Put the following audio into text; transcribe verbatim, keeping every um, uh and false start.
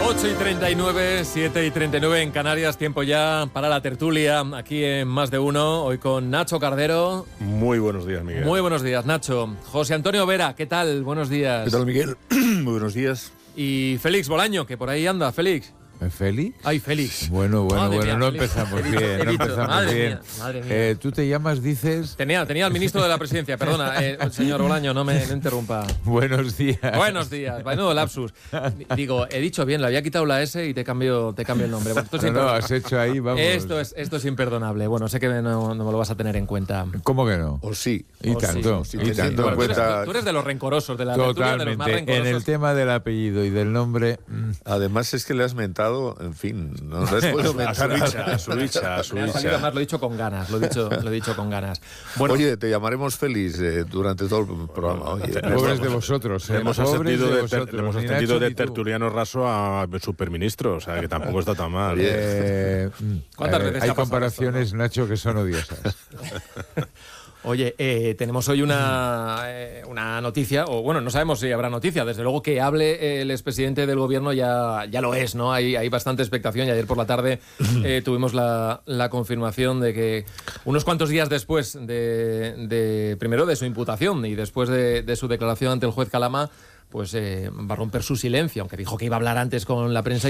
ocho y treinta y nueve, siete y treinta y nueve en Canarias, tiempo ya para la tertulia aquí en Más de Uno, hoy con Nacho Cardero. Muy buenos días, Miguel. Muy buenos días, Nacho. José Antonio Vera, ¿qué tal? Buenos días. ¿Qué tal, Miguel? Muy buenos días. Y Félix Bolaño, que por ahí anda. Félix. ¿Félix? Ay, Félix. Bueno, bueno, Madre bueno, mía, no Félix. empezamos He dicho, bien, he no dicho, empezamos madre bien. mía, madre mía. Eh, Tú te llamas, dices... Tenía, tenía al ministro de la Presidencia, perdona, eh, señor Bolaño, no me no interrumpa. Buenos días. Buenos días, menudo lapsus. Digo, he dicho bien, le había quitado la S y te cambio, te cambio el nombre. Bueno, esto, es No, no, imperdonable. has hecho ahí, vamos. esto, es, esto es imperdonable. Bueno, sé que no, no me lo vas a tener en cuenta. ¿Cómo que no? O sí. Y O tanto, sí, o sí, y teniendo tanto. en Tú eres, cuenta- tú eres de los rencorosos, de la tertulia, de los más Totalmente. En rencorosos. el tema del apellido y del nombre... mm, Además es que le has mentado, en fin, no le has podido A mentar. su bicha, a su bicha, a su Me ha salido, bicha. además lo he dicho con ganas, lo he dicho, lo he dicho con ganas. Bueno, Oye, te llamaremos feliz eh, durante todo el programa. Oye, Pobres de vosotros, Le eh, hemos pobres ascendido de de, ter- vosotros. le hemos Ni ascendido Nacho de ni tú. tertuliano raso a superministro, o sea que tampoco está tan mal. Eh, mm, ¿Cuántas eh, veces te hay ha pasado comparaciones, Nacho, que son odiosas. oye, eh, tenemos hoy una, eh, una noticia, o bueno, no sabemos si habrá noticia, desde luego que hable el expresidente del gobierno ya, ya lo es, ¿no? Hay, hay bastante expectación y ayer por la tarde eh, tuvimos la, la confirmación de que unos cuantos días después de, de primero de su imputación y después de, de su declaración ante el juez Calama, pues eh, va a romper su silencio, aunque dijo que iba a hablar antes con la prensa.